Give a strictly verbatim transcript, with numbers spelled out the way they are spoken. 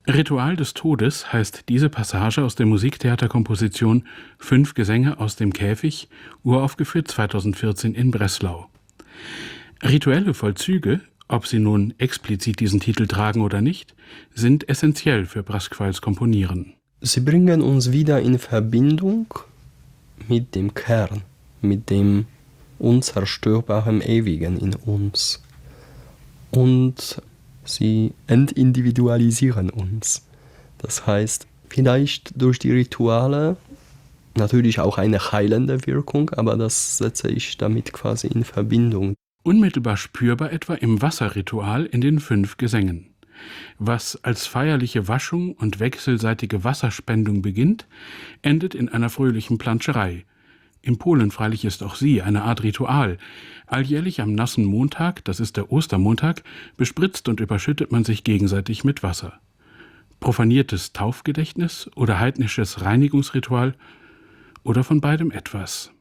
Ritual des Todes heißt diese Passage aus der Musiktheaterkomposition Fünf Gesänge aus dem Käfig, uraufgeführt zweitausendvierzehn in Breslau. Rituelle Vollzüge, ob sie nun explizit diesen Titel tragen oder nicht, sind essentiell für Pasquals Komponieren. Sie bringen uns wieder in Verbindung mit dem Kern, mit dem unzerstörbaren Ewigen in uns. Und sie entindividualisieren uns. Das heißt, vielleicht durch die Rituale natürlich auch eine heilende Wirkung, aber das setze ich damit quasi in Verbindung. Unmittelbar spürbar etwa im Wasserritual in den fünf Gesängen. Was als feierliche Waschung und wechselseitige Wasserspendung beginnt, endet in einer fröhlichen Planscherei. In Polen freilich ist auch sie eine Art Ritual. Alljährlich am nassen Montag, das ist der Ostermontag, bespritzt und überschüttet man sich gegenseitig mit Wasser. Profaniertes Taufgedächtnis oder heidnisches Reinigungsritual oder von beidem etwas.